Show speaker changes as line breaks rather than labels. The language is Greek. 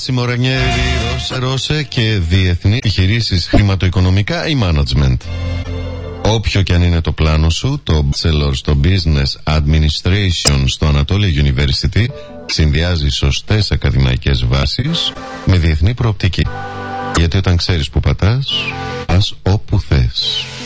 Μάσιμο Ρανιέρι, Ρώσε και διεθνή επιχειρήσεις, χρηματοοικονομικά ή management. Όποιο και αν είναι το πλάνο σου, το Bachelor στο Business Administration στο Anatolia University συνδυάζει σωστές ακαδημαϊκές βάσεις με διεθνή προοπτική. Γιατί όταν ξέρεις που πατάς, πας όπου θες.